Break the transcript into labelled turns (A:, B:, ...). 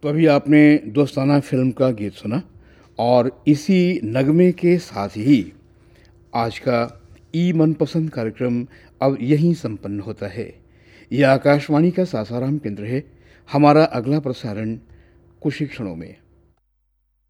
A: तो अभी आपने दोस्ताना फ़िल्म का गीत सुना और इसी नगमे के साथ ही आज का ई मनपसंद कार्यक्रम अब यहीं संपन्न होता है। यह आकाशवाणी का सासाराम केंद्र है। हमारा अगला प्रसारण कुछ ही क्षणों में।